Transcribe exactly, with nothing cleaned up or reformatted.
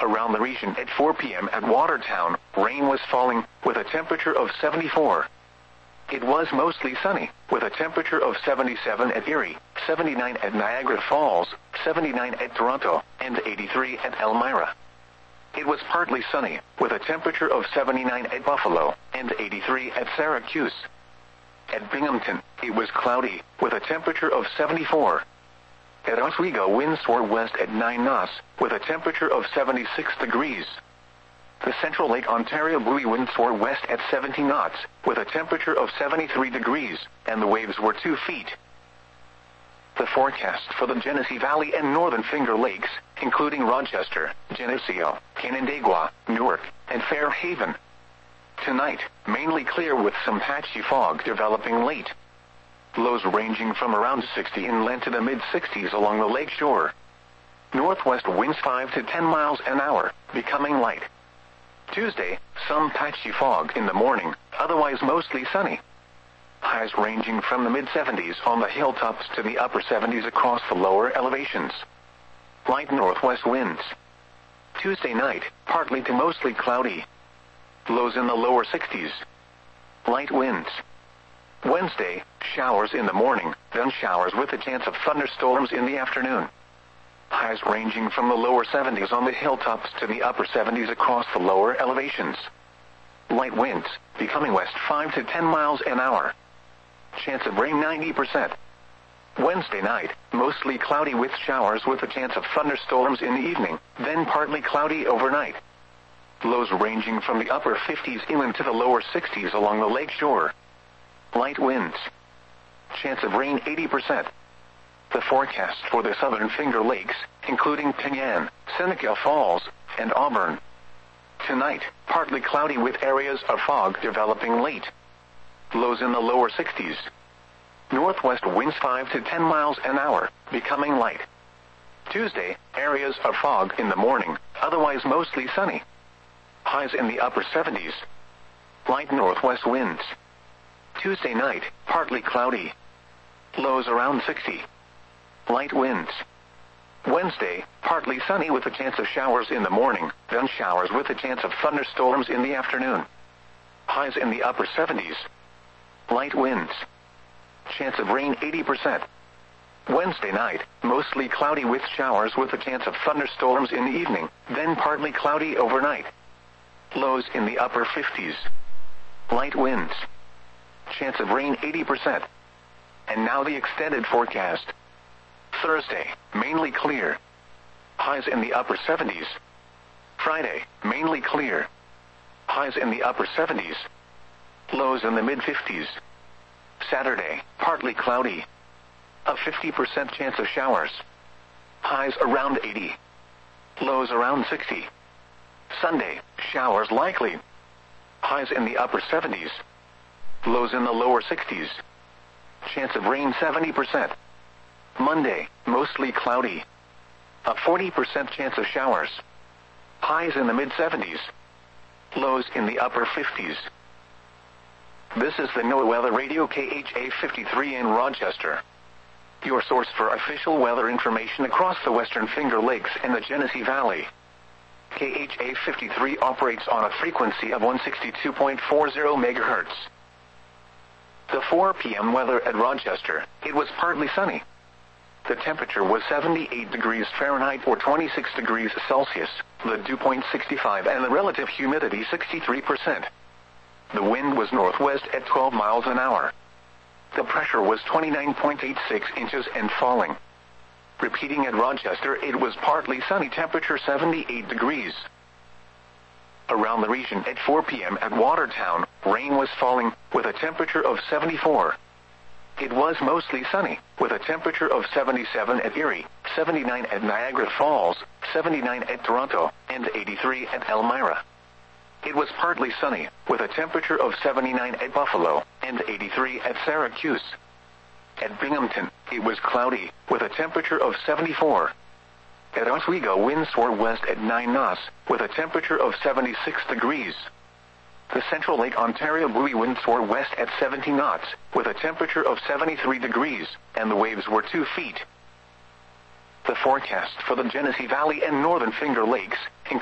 Around the region at four p m at Watertown, rain was falling, with a temperature of seventy-four. It was mostly sunny, with a temperature of seventy-seven at Erie, seventy-nine at Niagara Falls, seventy-nine at Toronto, and eighty-three at Elmira. It was partly sunny, with a temperature of seventy-nine at Buffalo, and eighty-three at Syracuse. At Binghamton, it was cloudy, with a temperature of seventy-four. At Oswego, winds were west at nine knots, with a temperature of seventy-six degrees. The Central Lake Ontario buoy winds were west at seventy knots, with a temperature of seventy-three degrees, and the waves were two feet. The forecast for the Genesee Valley and Northern Finger Lakes, including Rochester, Geneseo, Canandaigua, Newark, and Fairhaven. Tonight, mainly clear with some patchy fog developing late. Lows ranging from around sixty inland to the mid-sixties along the lake shore. Northwest winds five to ten miles an hour, becoming light. Tuesday, some patchy fog in the morning, otherwise mostly sunny. Highs ranging from the mid-seventies on the hilltops to the upper seventies across the lower elevations. Light northwest winds. Tuesday night, partly to mostly cloudy. Lows in the lower sixties. Light winds. Wednesday, showers in the morning, then showers with a chance of thunderstorms in the afternoon. Highs ranging from the lower seventies on the hilltops to the upper seventies across the lower elevations. Light winds, becoming west five to ten miles an hour. Chance of rain ninety percent. Wednesday night, mostly cloudy with showers with a chance of thunderstorms in the evening, then partly cloudy overnight. Lows ranging from the upper fifties inland to the lower sixties along the lake shore. Light winds. Chance of rain eighty percent. The forecast for the Southern Finger Lakes, including Pinyan, Seneca Falls, and Auburn. Tonight, partly cloudy with areas of fog developing late. Lows in the lower sixties. Northwest winds five to ten miles an hour, becoming light. Tuesday, areas of fog in the morning, otherwise mostly sunny. Highs in the upper seventies. Light northwest winds. Tuesday night, partly cloudy. Lows around sixty. Light winds. Wednesday, partly sunny with a chance of showers in the morning, then showers with a chance of thunderstorms in the afternoon. Highs in the upper seventies. Light winds. Chance of rain eighty percent. Wednesday night, mostly cloudy with showers with a chance of thunderstorms in the evening, then partly cloudy overnight. Lows in the upper fifties. Light winds. Chance of rain eighty percent. And now the extended forecast. Thursday, mainly clear. Highs in the upper seventies. Friday, mainly clear. Highs in the upper seventies. Lows in the mid-fifties. Saturday, partly cloudy. A fifty percent chance of showers. Highs around eighty. Lows around sixty. Sunday, showers likely. Highs in the upper seventies. Lows in the lower sixties. Chance of rain seventy percent. Monday, mostly cloudy. A forty percent chance of showers. Highs in the mid-seventies. Lows in the upper fifties. This is the NOAA Weather Radio K H A fifty-three in Rochester. Your source for official weather information across the Western Finger Lakes and the Genesee Valley. K H A fifty-three operates on a frequency of one sixty-two point four zero megahertz. The four p m weather at Rochester, it was partly sunny. The temperature was seventy-eight degrees Fahrenheit or twenty-six degrees Celsius, the dew point sixty-five and the relative humidity sixty-three percent. The wind was northwest at twelve miles an hour. The pressure was twenty-nine point eight six inches and falling. Repeating at Rochester, it was partly sunny, temperature seventy-eight degrees. Around the region at four p m at Watertown, rain was falling, with a temperature of seventy-four. It was mostly sunny, with a temperature of seventy-seven at Erie, seventy-nine at Niagara Falls, seventy-nine at Toronto, and eighty-three at Elmira. It was partly sunny, with a temperature of seventy-nine at Buffalo, and eighty-three at Syracuse. At Binghamton, it was cloudy, with a temperature of seventy-four. At Oswego, winds were west at nine knots, with a temperature of seventy-six degrees. The Central Lake Ontario buoy winds were west at seventy knots, with a temperature of seventy-three degrees, and the waves were two feet. The forecast for the Genesee Valley and Northern Finger Lakes,